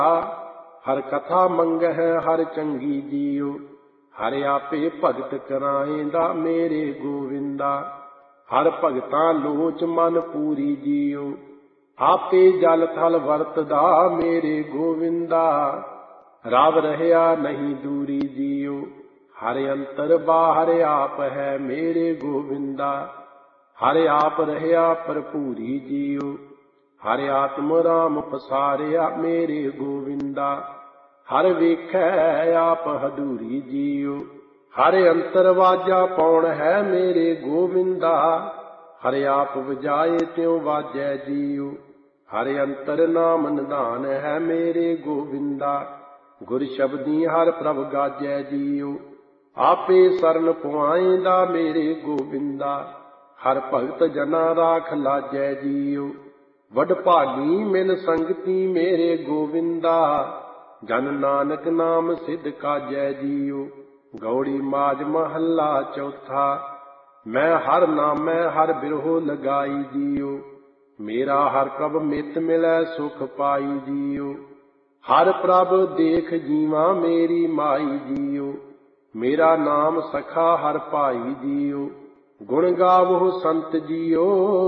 हर कथा मंगह हर चंगी जियो। हर आपे भगत कराएंदा मेरे गोविंदा। हर भगतां लोच मन पूरी जियो। आपे जल थल वरतदा मेरे गोविंदा। रब रहया नहीं दूरी जियो। हर अंतर बाहर आप है मेरे गोविंदा। हर आप रहया भरपूरी जियो। हर आत्म राम पसारिया मेरे गोविंदा। हर वेखै आप हदूरी जियो। हर अंतर वाजा पौण है मेरे गोविंदा। हर आप वजाए त्यों वाजै जियो। हर अंतर नाम निधान है मेरे गोविंदा। गुर शब्दी हर प्रभ गाजै जियो। आपे सरन पुआएंदा मेरे गोविंदा। हर भगत जना राख लाजै जियो। वड भागी मिल संगति मेरे गोविंदा। जन नानक नाम सिद्ध काजै जियो। गौड़ी माज महला चौथा। मैं हर नामै हर बिरहो लगाई जियो। मेरा हर प्रभ मित मिलै सुख पाई जियो। हर प्रभ देख जीवा मेरी माई जियो। मेरा नाम सखा हर भाई जियो। गुण गावो संत जियो।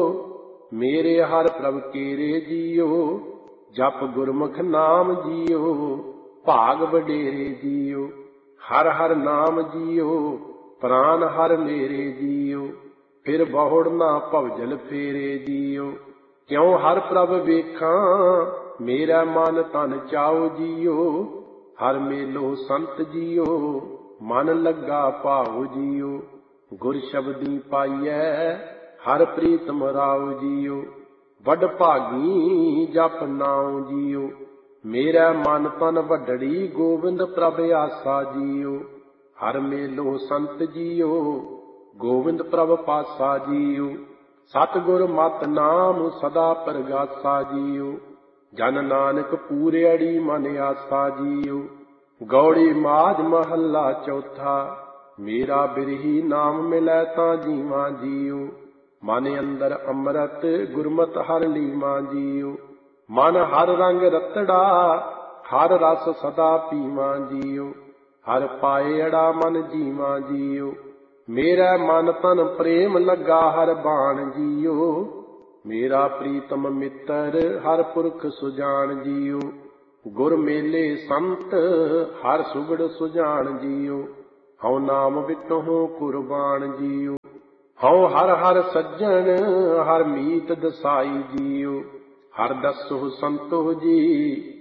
मेरे हर प्रभ केरे जियो। जप गुरमुख नाम जियो। भाग वडेरे जियो। हर हर नाम जियो। प्राण हर मेरे जियो। फिर बहुड़ ना भवजल फेरे जियो। क्यों हर प्रभ वेखां मेरा मन तन चाओ जियो। हर मेलो संत जियो। मन लगा भाओ जियो। गुर शब्दी पाइयै हर प्रीतम राव जियो। वड भागी जप नाम जियो। मेरा मन तन वडड़ी गोविंद प्रभ आसा जियो। हर मेलो संत जियो। गोविंद प्रभ पासा जियो। सतगुर मत नाम सदा प्रगासा जियो। जन नानक पूरेड़ी मन आसा जियो। गौड़ी माज महला चौथा। मेरा बिरही नाम मिलै तां जीवा जियो। मन अंदर अमृत गुरमत हर लीवा जियो। मन हर रंग रतड़ा हर रस सदा पीवा जियो। हर पाए अड़ा मन जीवा जियो। मेरा मन तन प्रेम लगा हर बाण जियो। मेरा प्रीतम मित्र हर पुरख सुजान जियो। गुर मेले संत हर सुगड़ सुजान जियो। हऊँ नाम विटहूँ कुर्बान जियो। हऊँ हर हर सज्जन हर मीत दसाई जियो। हर दसो संतो जी